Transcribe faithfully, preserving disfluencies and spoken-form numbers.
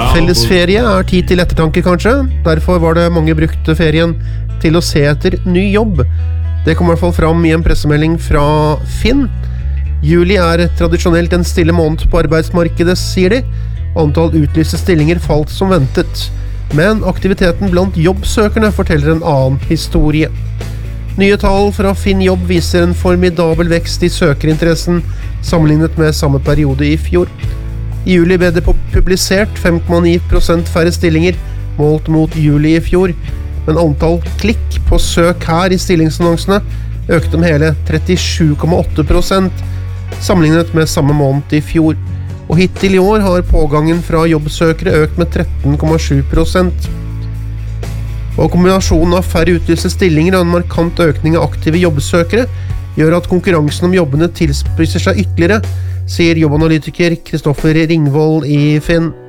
Fellesferie er tid til ettertanke kanskje, derfor var det mange brukte ferien til å se etter ny jobb. Det kom i hvert fall fram i en pressemelding fra Finn. Juli er tradisjonelt en stille måned på arbeidsmarkedet, sier de. Antall utlyste stillinger falt som ventet. Men aktiviteten blant jobbsøkerne forteller en annen historie. Nye tall fra Finn Jobb viser en formidabel vekst i søkerinteressen sammenlignet med samme periode i fjor. I juli ble det publisert fem komma ni prosent færre stillinger målt mot juli i fjor, men antall klikk på søk her i stillingsannonsene økte med hele trettisju komma åtte prosent sammenlignet med samme måned i fjor. Og hittil i år har pågangen fra jobbsøkere økt med tretten komma sju prosent. Og kombinasjonen av færre utlyste stillinger og en markant økning av aktive jobbsøkere gjør at konkurransen om jobbene tilspisser seg ytterligere, sier jobbanalytiker Kristoffer Ringvold i Finn.